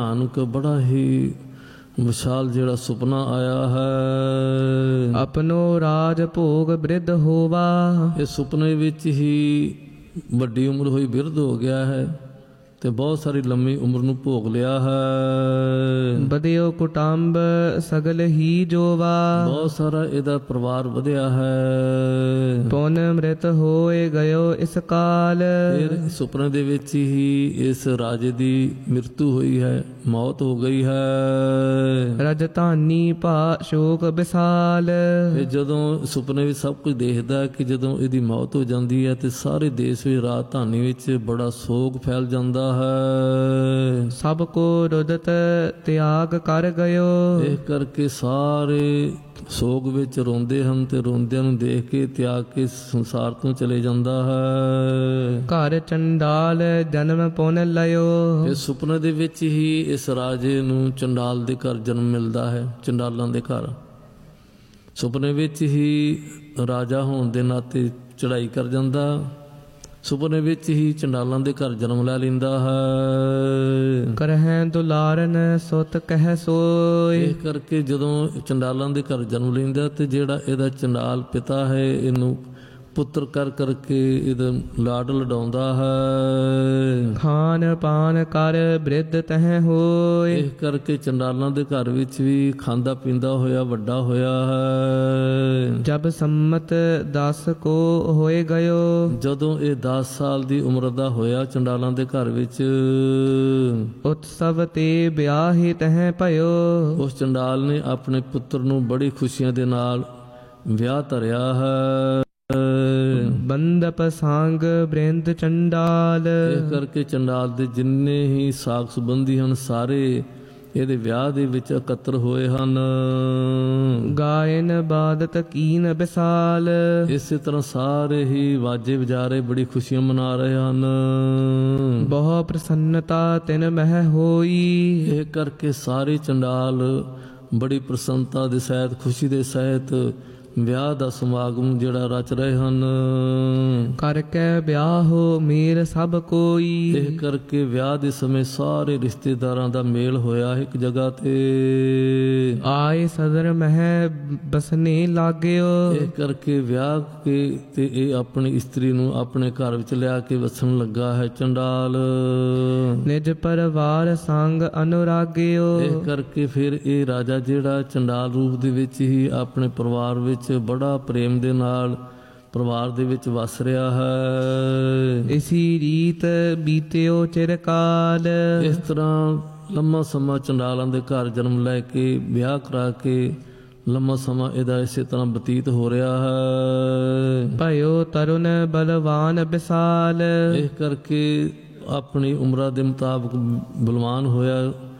ਨਾਨਕ ਬੜਾ ਹੀ ਵਿਸ਼ਾਲ ਜਿਹੜਾ ਸੁਪਨਾ ਆਇਆ ਹੈ। ਆਪਣੋ ਰਾਜ ਭੋਗ ਬ੍ਰਿਧ ਹੋਵਾ। ਇਹ ਸੁਪਨੇ ਵਿੱਚ ਹੀ ਵੱਡੀ ਉਮਰ ਹੋਈ, ਬਿਰਧ ਹੋ ਗਿਆ ਹੈ ਤੇ ਬਹੁਤ ਸਾਰੀ ਲੰਮੀ ਉਮਰ ਨੂੰ ਭੋਗ ਲਿਆ ਹੈ। ਬਦਿਓ ਕੁਟੰਬ ਸਗਲ ਹੀ ਜੋਵਾ। ਬਹੁਤ ਸਾਰਾ ਇਹਦਾ ਪਰਿਵਾਰ ਵਧਿਆ ਹੈ। ਪੁਨ ਮ੍ਰਿਤ ਹੋਏ ਗਇਓ ਇਸ ਕਾਲ। ਫਿਰ ਸੁਪਨੇ ਦੇ ਵਿੱਚ ਹੀ ਇਸ ਰਾਜੇ ਦੀ ਮ੍ਰਿਤੂ ਹੋਈ ਹੈ, ਮੌਤ ਹੋ ਗਈ ਹੈ। ਰਜਧਾਨੀ ਭਾ ਸ਼ੋਕ ਵਿਸਾਲ। ਇਹ ਜਦੋਂ ਸੁਪਨੇ ਵਿੱਚ ਸਭ ਕੁਝ ਦੇਖਦਾ ਕਿ ਜਦੋਂ ਇਹਦੀ ਮੌਤ ਹੋ ਜਾਂਦੀ ਹੈ ਤੇ ਸਾਰੇ ਦੇਸ਼ ਵਿੱਚ ਰਾਜਧਾਨੀ ਵਿੱਚ ਬੜਾ ਸੋਗ ਫੈਲ ਜਾਂਦਾ ਹੈ। ਸਭ ਕੋ ਰੁਦਤ ਤਿਆਗ ਕਰ ਗਇਓ। ਇਹ ਕਰਕੇ ਸਾਰੇ ਸੋਗ ਵਿੱਚ ਰੋਂਦੇ ਹਨ ਤੇ ਰੋਂਦਿਆਂ ਨੂੰ ਦੇਖ ਕੇ ਤਿਆਗ ਕੇ ਸੰਸਾਰ ਤੋਂ ਚਲੇ ਜਾਂਦਾ ਹੈ। ਘਰ ਚੰਡਾਲ ਜਨਮ ਪੁਨ ਲਇਓ। ਇਸ ਸੁਪਨੇ ਦੇ ਵਿੱਚ ਹੀ ਇਸ ਰਾਜੇ ਨੂੰ ਚੰਡਾਲ ਦੇ ਘਰ ਜਨਮ ਮਿਲਦਾ ਹੈ, ਚੰਡਾਲਾਂ ਦੇ ਘਰ। ਸੁਪਨੇ ਵਿੱਚ ਹੀ ਰਾਜਾ ਹੋਣ ਦੇ ਨਾਤੇ ਚੜ੍ਹਾਈ ਕਰ ਜਾਂਦਾ, ਸੁਪਨੇ ਵਿੱਚ ਹੀ ਚੰਡਾਲਾਂ ਦੇ ਘਰ ਜਨਮ ਲੈ ਲੈਂਦਾ ਹੈ। ਕਰਹਿ ਦੁਲਾਰਨ ਸੁਤ ਕਹਿ ਸੋਏ। ਇਸ ਕਰਕੇ ਜਦੋਂ ਚੰਡਾਲਾਂ ਦੇ ਘਰ ਜਨਮ ਲੈਂਦਾ ਤੇ ਜਿਹੜਾ ਇਹਦਾ ਚੰਡਾਲ ਪਿਤਾ ਹੈ ਇਹਨੂੰ ਪੁੱਤਰ ਕਰ ਕਰਕੇ ਇਹਦਾ ਲਾਡ ਲਡਾਉਂਦਾ ਹੈ। ਖਾਨ ਪਾਨ ਕਰ ਬ੍ਰਿਧ ਤਹਿ ਹੋਏ। ਇਸ ਕਰਕੇ ਚੰਡਾਲਾਂ ਦੇ ਘਰ ਵਿੱਚ ਵੀ ਖਾਂਦਾ ਪੀਂਦਾ ਹੋਇਆ ਵੱਡਾ ਹੋਇਆ ਹੈ। ਜਬ ਸੰਮਤ 10 ਕੋ ਹੋਏ ਗਇਓ। ਜਦੋਂ ਇਹ 10 ਸਾਲ ਦੀ ਉਮਰ ਦਾ ਹੋਇਆ ਚੰਡਾਲਾਂ ਦੇ ਘਰ ਵਿੱਚ, ਉਤਸਵ ਤੇ ਵਿਆਹੀ ਤਹਿ ਭਇਓ। ਉਸ ਚੰਡਾਲ ਨੇ ਆਪਣੇ ਪੁੱਤਰ ਨੂੰ ਬੜੀ ਖੁਸ਼ੀਆਂ ਦੇ ਨਾਲ ਵਿਆਹ ਧਰਿਆ ਹੈ। ਬੰਦਪ ਸੰਗ ਬ੍ਰਿੰਦ ਚੰਡਾਲ। ਇਸ ਕਰਕੇ ਚੰਡਾਲ ਦੇ ਜਿੰਨੇ ਹੀ ਸਾਕ ਸੰਬੰਧੀ ਹਨ ਸਾਰੇ ਇਹਦੇ ਵਿਆਹ ਦੇ ਵਿੱਚ ਇਕੱਤਰ ਹੋਏ ਹਨ। ਗਾਇਨ ਬਾਦਤ ਕੀਨ ਵਿਸਾਲ। ਇਸੇ ਤਰ੍ਹਾਂ ਸਾਰੇ ਹੀ ਵਾਜੇ ਵਜਾਰੇ ਬੜੀ ਖੁਸ਼ੀਆਂ ਮਨਾ ਰਹੇ ਹਨ। ਬਹੁ ਪ੍ਰਸੰਨਤਾ ਤਿਨ ਮਹਿ ਹੋਈ। ਇਹ ਕਰਕੇ ਸਾਰੇ ਚੰਡਾਲ ਬੜੀ ਪ੍ਰਸੰਨਤਾ ਦੇ ਸਹਿਤ, ਖੁਸ਼ੀ ਦੇ ਸਹਿਤ ਵਿਆਹ ਦਾ ਸਮਾਗਮ ਜਿਹੜਾ ਰਚ ਰਹੇ ਹਨ। ਕਰਕੇ ਵਿਆਹ ਹੋ ਮੇਲ ਸਭ ਕੋਈ। ਇਹ ਕਰਕੇ ਵਿਆਹ ਦੇ ਸਮੇਂ ਸਾਰੇ ਰਿਸ਼ਤੇਦਾਰਾਂ ਦਾ ਮੇਲ ਹੋਇਆ ਇੱਕ ਜਗ੍ਹਾ ਤੇ। ਆਏ ਸਦਰ ਮਹਿ ਬਸਨੇ ਲਾਗਿਓ। ਇਹ ਕਰਕੇ ਵਿਆਹ ਕੇ ਤੇ ਇਹ ਆਪਣੀ ਇਸਤਰੀ ਨੂੰ ਆਪਣੇ ਘਰ ਵਿੱਚ ਲਿਆ ਕੇ ਵਸਣ ਲੱਗਾ ਹੈ ਚੰਡਾਲ। ਨਿਜ ਪਰਿਵਾਰ ਸੰਗ ਅਨੁਰਾਗਿਓ। ਇਹ ਕਰਕੇ ਫਿਰ ਇਹ ਰਾਜਾ ਜਿਹੜਾ ਚੰਡਾਲ ਰੂਪ ਦੇ ਵਿੱਚ ਹੀ ਆਪਣੇ ਪਰਿਵਾਰ ਵਿੱਚ ਬੜਾ ਪ੍ਰੇਮ ਦੇ ਨਾਲ ਪਰਿਵਾਰ ਦੇ ਵਿੱਚ ਵਸ ਰਿਹਾ ਹੈ। ਇਸੀ ਰੀਤ ਬੀਤਿਓ ਚਿਰਕਾਲ। ਇਸ ਤਰ੍ਹਾਂ ਲੰਮਾ ਸਮਾਂ ਚੰਡਾਲਾਂ ਦੇ ਘਰ ਜਨਮ ਲੈ ਕੇ ਵਿਆਹ ਕਰਾ ਕੇ ਲੰਮਾ ਸਮਾਂ ਇਹਦਾ ਇਸੇ ਤਰ੍ਹਾਂ ਬਤੀਤ ਹੋ ਰਿਹਾ ਹੈ। ਭਇਓ ਤਰੁਣ ਬਲਵਾਨ ਵਿਸਾਲ। ਇਸ ਕਰਕੇ ਆਪਣੀ ਉਮਰਾਂ ਦੇ ਮੁਤਾਬਕ ਬਲਵਾਨ ਹੋਇਆ